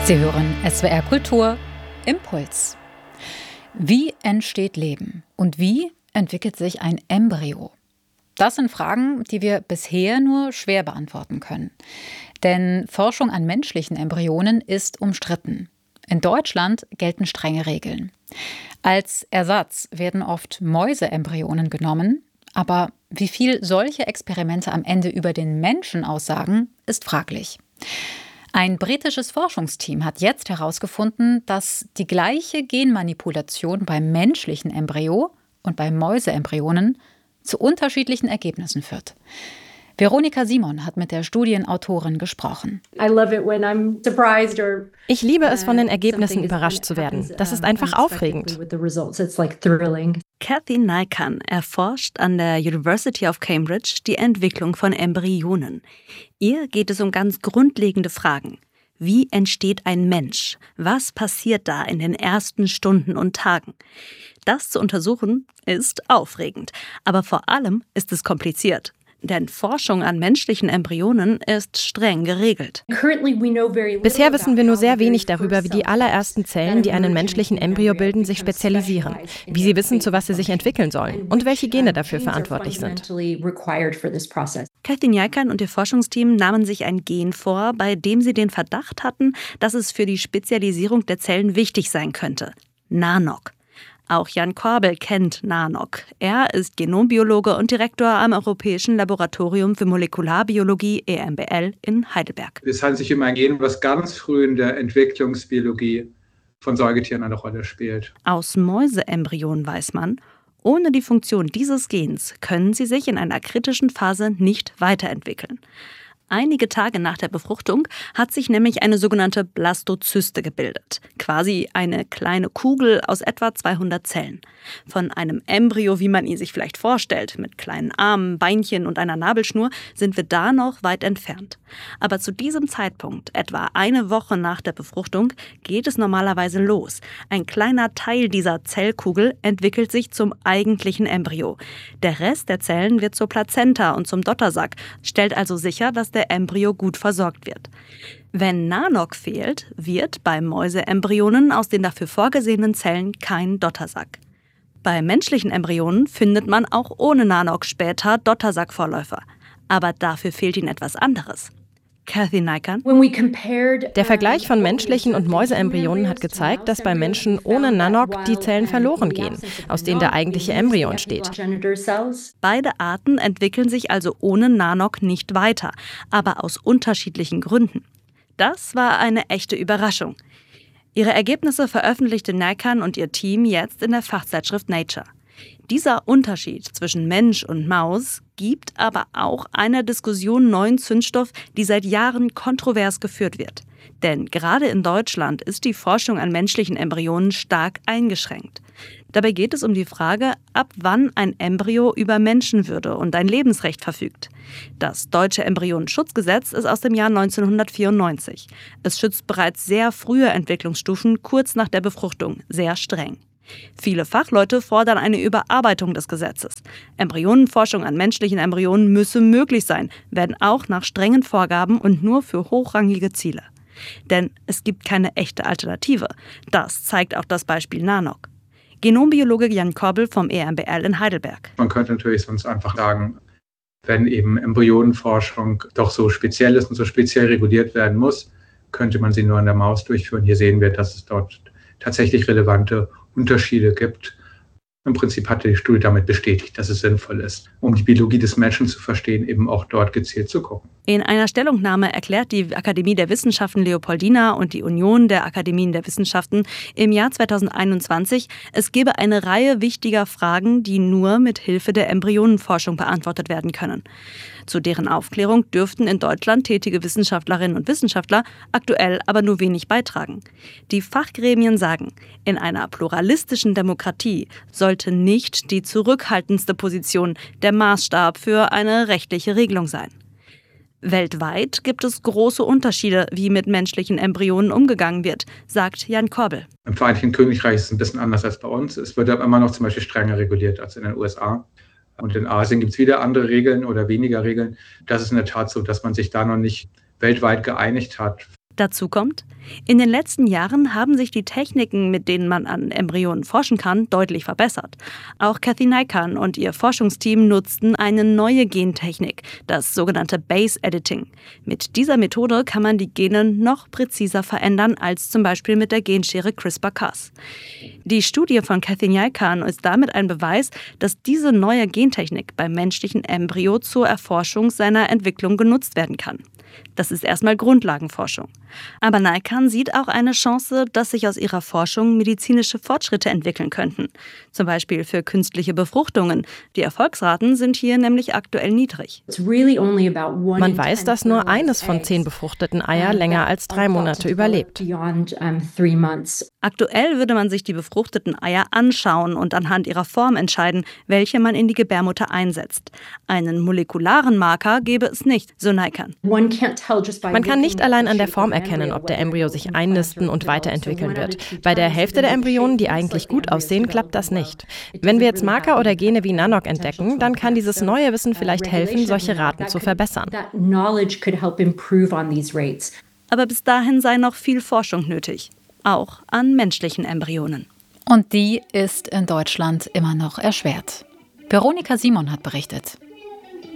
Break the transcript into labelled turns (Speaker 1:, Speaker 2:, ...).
Speaker 1: Sie hören SWR Kultur Impuls. Wie entsteht Leben und wie entwickelt sich ein Embryo? Das sind Fragen, die wir bisher nur schwer beantworten können. Denn Forschung an menschlichen Embryonen ist umstritten. In Deutschland gelten strenge Regeln. Als Ersatz werden oft Mäuseembryonen genommen. Aber wie viel solche Experimente am Ende über den Menschen aussagen, ist fraglich. Ein britisches Forschungsteam hat jetzt herausgefunden, dass die gleiche Genmanipulation beim menschlichen Embryo und bei Mäuseembryonen zu unterschiedlichen Ergebnissen führt. Veronika Simon hat mit der Studienautorin gesprochen.
Speaker 2: Ich liebe es, von den Ergebnissen überrascht zu werden. Das ist einfach aufregend.
Speaker 3: Kathy Naikan erforscht an der University of Cambridge die Entwicklung von Embryonen. Ihr geht es um ganz grundlegende Fragen. Wie entsteht ein Mensch? Was passiert da in den ersten Stunden und Tagen? Das zu untersuchen ist aufregend, aber vor allem ist es kompliziert. Denn Forschung an menschlichen Embryonen ist streng geregelt.
Speaker 2: Bisher wissen wir nur sehr wenig darüber, wie die allerersten Zellen, die einen menschlichen Embryo bilden, sich spezialisieren, wie sie wissen, zu was sie sich entwickeln sollen und welche Gene dafür verantwortlich sind.
Speaker 3: Kathy Naikan und ihr Forschungsteam nahmen sich ein Gen vor, bei dem sie den Verdacht hatten, dass es für die Spezialisierung der Zellen wichtig sein könnte: NANOG. Auch Jan Korbel kennt NANOG. Er ist Genombiologe und Direktor am Europäischen Laboratorium für Molekularbiologie EMBL in Heidelberg.
Speaker 4: Es handelt sich um ein Gen, was ganz früh in der Entwicklungsbiologie von Säugetieren eine Rolle spielt.
Speaker 3: Aus Mäuseembryonen weiß man, ohne die Funktion dieses Gens können sie sich in einer kritischen Phase nicht weiterentwickeln. Einige Tage nach der Befruchtung hat sich nämlich eine sogenannte Blastozyste gebildet. Quasi eine kleine Kugel aus etwa 200 Zellen. Von einem Embryo, wie man ihn sich vielleicht vorstellt, mit kleinen Armen, Beinchen und einer Nabelschnur, sind wir da noch weit entfernt. Aber zu diesem Zeitpunkt, etwa eine Woche nach der Befruchtung, geht es normalerweise los. Ein kleiner Teil dieser Zellkugel entwickelt sich zum eigentlichen Embryo. Der Rest der Zellen wird zur Plazenta und zum Dottersack, stellt also sicher, dass der Embryo gut versorgt wird. Wenn NANOG fehlt, wird bei Mäuseembryonen aus den dafür vorgesehenen Zellen kein Dottersack. Bei menschlichen Embryonen findet man auch ohne NANOG später Dottersackvorläufer. Aber dafür fehlt ihnen etwas anderes. Kathy Naikan.
Speaker 2: Der Vergleich von menschlichen und Mäuseembryonen hat gezeigt, dass bei Menschen ohne NANOG die Zellen verloren gehen, aus denen der eigentliche Embryo entsteht.
Speaker 3: Beide Arten entwickeln sich also ohne NANOG nicht weiter, aber aus unterschiedlichen Gründen. Das war eine echte Überraschung. Ihre Ergebnisse veröffentlichte Naikan und ihr Team jetzt in der Fachzeitschrift Nature. Dieser Unterschied zwischen Mensch und Maus gibt aber auch einer Diskussion neuen Zündstoff, die seit Jahren kontrovers geführt wird. Denn gerade in Deutschland ist die Forschung an menschlichen Embryonen stark eingeschränkt. Dabei geht es um die Frage, ab wann ein Embryo über Menschenwürde und ein Lebensrecht verfügt. Das deutsche Embryonenschutzgesetz ist aus dem Jahr 1994. Es schützt bereits sehr frühe Entwicklungsstufen kurz nach der Befruchtung sehr streng. Viele Fachleute fordern eine Überarbeitung des Gesetzes. Embryonenforschung an menschlichen Embryonen müsse möglich sein, wenn auch nach strengen Vorgaben und nur für hochrangige Ziele. Denn es gibt keine echte Alternative. Das zeigt auch das Beispiel NANOG. Genombiologe Jan Korbel vom EMBL in Heidelberg.
Speaker 4: Man könnte natürlich sonst einfach sagen, wenn eben Embryonenforschung doch so speziell ist und so speziell reguliert werden muss, könnte man sie nur an der Maus durchführen. Hier sehen wir, dass es dort tatsächlich relevante Unterschiede gibt. Im Prinzip hatte die Studie damit bestätigt, dass es sinnvoll ist, um die Biologie des Menschen zu verstehen, eben auch dort gezielt zu gucken.
Speaker 3: In einer Stellungnahme erklärt die Akademie der Wissenschaften Leopoldina und die Union der Akademien der Wissenschaften im Jahr 2021, es gebe eine Reihe wichtiger Fragen, die nur mit Hilfe der Embryonenforschung beantwortet werden können. Zu deren Aufklärung dürften in Deutschland tätige Wissenschaftlerinnen und Wissenschaftler aktuell aber nur wenig beitragen. Die Fachgremien sagen, in einer pluralistischen Demokratie sollte nicht die zurückhaltendste Position der Maßstab für eine rechtliche Regelung sein. Weltweit gibt es große Unterschiede, wie mit menschlichen Embryonen umgegangen wird, sagt Jan Korbel.
Speaker 4: Im Vereinigten Königreich ist es ein bisschen anders als bei uns. Es wird aber immer noch zum Beispiel strenger reguliert als in den USA. Und in Asien gibt es wieder andere Regeln oder weniger Regeln. Das ist in der Tat so, dass man sich da noch nicht weltweit geeinigt hat.
Speaker 3: Dazu kommt, In den letzten Jahren haben sich die Techniken, mit denen man an Embryonen forschen kann, deutlich verbessert. Auch Kathy Naikan und ihr Forschungsteam nutzten eine neue Gentechnik, das sogenannte Base Editing. Mit dieser Methode kann man die Gene noch präziser verändern als zum Beispiel mit der Genschere CRISPR-Cas. Die Studie von Kathy Naikan ist damit ein Beweis, dass diese neue Gentechnik beim menschlichen Embryo zur Erforschung seiner Entwicklung genutzt werden kann. Das ist erstmal Grundlagenforschung. Aber Naikan sieht auch eine Chance, dass sich aus ihrer Forschung medizinische Fortschritte entwickeln könnten. Zum Beispiel für künstliche Befruchtungen. Die Erfolgsraten sind hier nämlich aktuell niedrig.
Speaker 2: Man weiß, dass nur eines von 10 befruchteten Eier länger als 3 Monate überlebt.
Speaker 3: Aktuell würde man sich die befruchteten Eier anschauen und anhand ihrer Form entscheiden, welche man in die Gebärmutter einsetzt. Einen molekularen Marker gäbe es nicht, so Naikan.
Speaker 2: Man kann nicht allein an der Form erkennen, ob der Embryo sich einnisten und weiterentwickeln wird. Bei der Hälfte der Embryonen, die eigentlich gut aussehen, klappt das nicht. Wenn wir jetzt Marker oder Gene wie Nanoq entdecken, dann kann dieses neue Wissen vielleicht helfen, solche Raten zu verbessern.
Speaker 3: Aber bis dahin sei noch viel Forschung nötig, auch an menschlichen Embryonen.
Speaker 1: Und die ist in Deutschland immer noch erschwert. Veronika Simon hat berichtet.